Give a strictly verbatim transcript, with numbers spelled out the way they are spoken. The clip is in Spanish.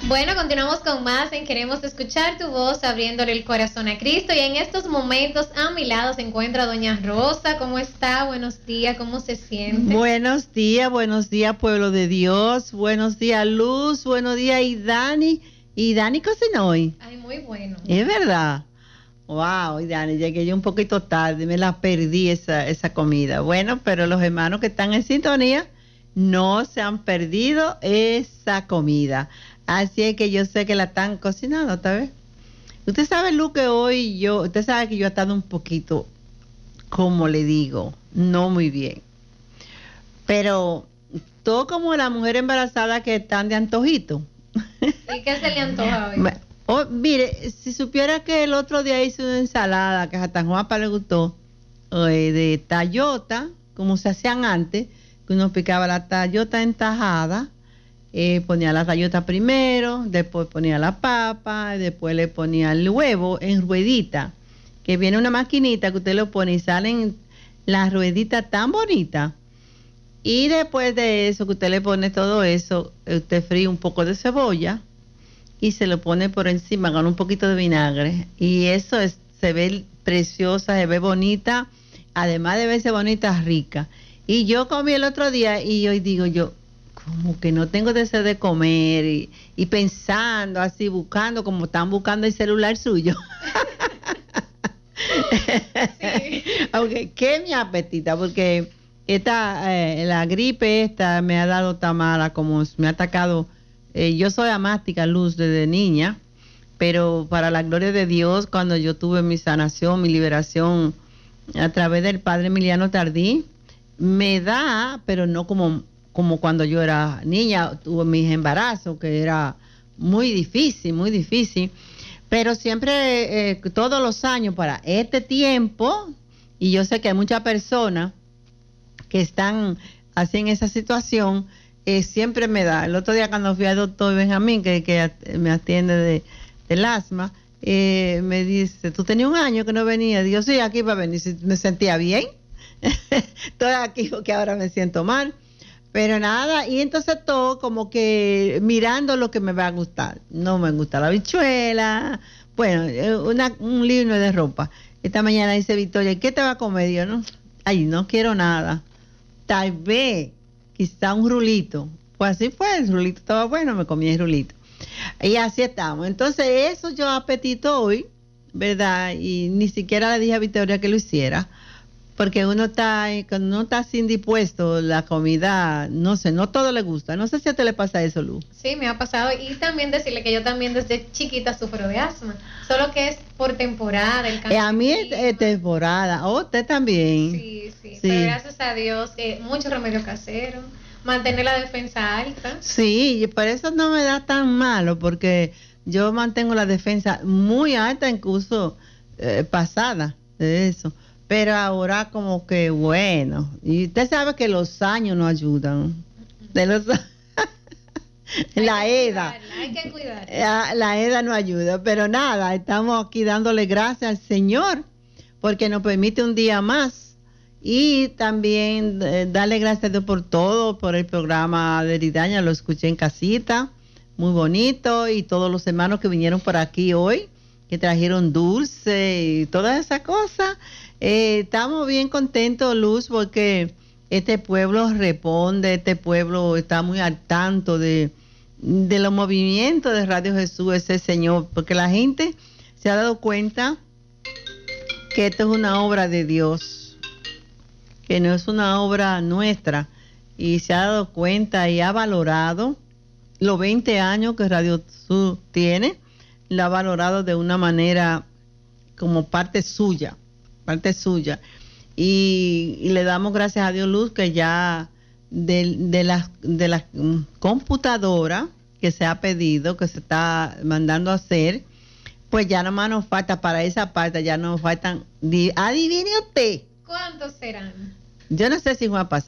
Bueno, continuamos con más en Queremos Escuchar Tu Voz, abriéndole el corazón a Cristo. Y en estos momentos a mi lado se encuentra doña Rosa. ¿Cómo está? Buenos días, ¿cómo se siente? Buenos días, buenos días, pueblo de Dios. Buenos días, Luz. Buenos días, y Dani. ¿Y Dani cocinó hoy? Ay, muy bueno. Es verdad. Wow, y Dani, llegué yo un poquito tarde, me la perdí esa, esa comida. Bueno, pero los hermanos que están en sintonía no se han perdido esa comida. Así es que yo sé que la están cocinando, ¿está bien? Usted sabe, Lu, que hoy yo, usted sabe que yo he estado un poquito, como le digo, no muy bien. Pero todo como la mujer embarazada que están de antojito. ¿Y qué se le antoja hoy? Oh, mire, si supiera que el otro día hice una ensalada que a Tan Juanpa le gustó, eh, de tallota, como se hacían antes, que uno picaba la tallota en tajada, eh, ponía la tallota primero, después ponía la papa, después le ponía el huevo en ruedita, que viene una maquinita que usted lo pone y salen las rueditas tan bonitas. Y después de eso, que usted le pone todo eso, usted fríe un poco de cebolla y se lo pone por encima con un poquito de vinagre. Y eso es, se ve preciosa, se ve bonita, además de verse bonita, rica. Y yo comí el otro día y hoy digo yo, como que no tengo deseo de comer y, y pensando así, buscando, como están buscando el celular suyo. Sí. Aunque, ¿qué mi apetita? Porque esta, eh, la gripe esta me ha dado tan mala, como me ha atacado. Eh, yo soy asmática, Luz, desde niña, pero para la gloria de Dios, cuando yo tuve mi sanación, mi liberación a través del Padre Emiliano Tardí, me da, pero no como, como cuando yo era niña, tuve mis embarazos, que era muy difícil, muy difícil, pero siempre, eh, todos los años para este tiempo, y yo sé que hay muchas personas que están así en esa situación, eh, siempre me da. El otro día cuando fui al doctor Benjamín, que, que me atiende de, del asma, eh, me dice, tú tenías un año que no venías. Digo, sí, aquí va a venir. Me sentía bien. Estoy aquí porque ahora me siento mal. Pero nada, y entonces todo como que mirando lo que me va a gustar. No me gusta la habichuela. Bueno, una, un libro de ropa. Esta mañana dice Victoria, ¿qué te va a comer? Yo, no, ay, no quiero nada. Tal vez, quizá un rulito. Pues así fue, el rulito estaba bueno, me comí el rulito. Y así estamos. Entonces, eso yo apetito hoy, ¿verdad? Y ni siquiera le dije a Victoria que lo hiciera, porque uno está, cuando uno está así indispuesto, la comida, no sé, no todo le gusta. No sé si a usted le pasa eso, Lu. Sí, me ha pasado. Y también decirle que yo también desde chiquita sufro de asma, solo que es por temporada. El eh, a mí es, es temporada. ¿O oh, usted también? Sí, sí, sí. Pero gracias a Dios, eh, mucho remedio casero, mantener la defensa alta. Sí, y por eso no me da tan malo, porque yo mantengo la defensa muy alta, incluso eh, pasada de eso. Pero ahora como que bueno, y usted sabe que los años no ayudan. De los la edad. Hay que cuidar. La, la edad no ayuda, pero nada, estamos aquí dándole gracias al Señor porque nos permite un día más y también eh, darle gracias a Dios por todo, por el programa de Eridaña, lo escuché en casita, muy bonito, y todos los hermanos que vinieron por aquí hoy, que trajeron dulce y todas esas cosas. Eh, estamos bien contentos, Luz, porque este pueblo responde, este pueblo está muy al tanto de, de los movimientos de Radio Jesús, ese Señor, porque la gente se ha dado cuenta que esto es una obra de Dios, que no es una obra nuestra, y se ha dado cuenta y ha valorado los veinte años que Radio Jesús tiene, la ha valorado de una manera como parte suya. parte suya y, y le damos gracias a Dios, Luz, que ya de, de las de las computadoras que se ha pedido, que se está mandando a hacer, pues ya nomás nos falta para esa parte, ya nos faltan, adivine usted ¿cuántos serán? Yo no sé si Juan pasa